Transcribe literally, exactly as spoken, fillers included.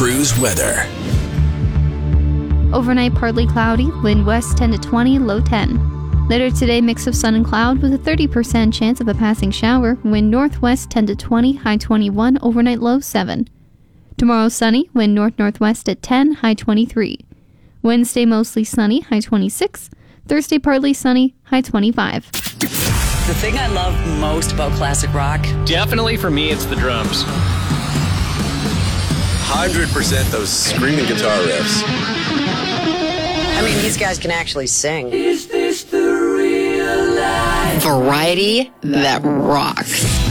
Cruise weather. Overnight, partly cloudy, wind west ten to twenty, low ten. Later today, mix of sun and cloud with a thirty percent chance of a passing shower, wind northwest ten to twenty, high twenty-one, overnight low seven. Tomorrow sunny, wind north-northwest at ten, high twenty-three. Wednesday mostly sunny, high twenty-six. Thursday partly sunny, high twenty-five. The thing I love most about classic rock? Definitely for me, it's the drums. one hundred percent those screaming guitar riffs. I mean, these guys can actually sing. Is this the real life? Variety that rocks.